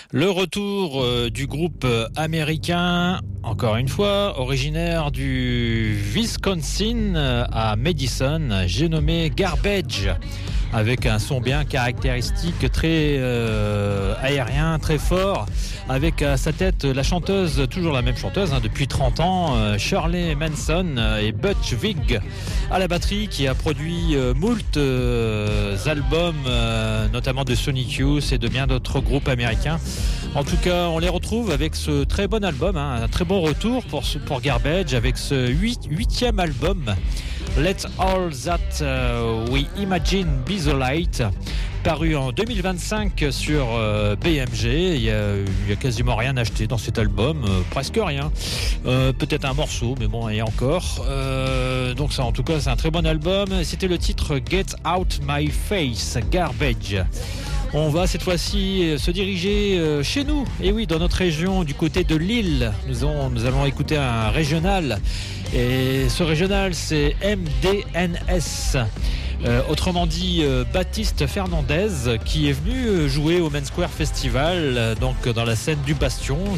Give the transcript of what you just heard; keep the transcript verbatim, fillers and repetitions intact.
Le retour euh, du groupe américain, encore une fois, originaire du Wisconsin euh, à Madison, j'ai nommé Garbage, avec un son bien caractéristique, très euh, aérien, très fort, avec à sa tête la chanteuse, toujours la même chanteuse hein, depuis trente ans, euh, Shirley Manson euh, et Butch Vig à la batterie, qui a produit euh, moult euh, albums, euh, notamment de Sonic Youth et de bien d'autres groupes américains. En tout cas, on les retrouve avec ce très bon album, hein, un très bon retour pour, pour Garbage, avec ce huit, huitième album, Let All That uh, We Imagine Be the Light, paru en deux mille vingt-cinq sur euh, B M G. Il y, a, il y a quasiment rien acheté dans cet album, euh, presque rien. Euh, peut-être un morceau, mais bon, et encore. Euh, donc ça, en tout cas, c'est un très bon album. C'était le titre Get Out My Face, Garbage. On va cette fois-ci se diriger chez nous, et oui, dans notre région, du côté de Lille. Nous, avons, nous allons écouter un régional, et ce régional, c'est M D N S. Euh, autrement dit, euh, Baptiste Fernandez, qui est venu jouer au Main Square Festival, euh, donc dans la scène du Bastion,